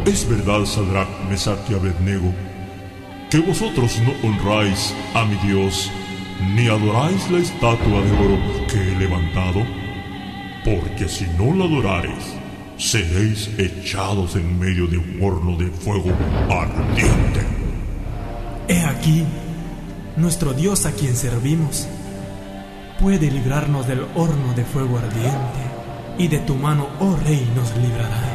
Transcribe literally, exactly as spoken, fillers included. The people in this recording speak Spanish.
es verdad, Sadrach, Mesach y Abednego, que vosotros no honráis a mi Dios, ni adoráis la estatua de oro que he levantado, porque si no la adorareis, seréis echados en medio de un horno de fuego ardiente. He aquí, nuestro Dios a quien servimos puede librarnos del horno de fuego ardiente, y de tu mano, oh Rey, nos librará.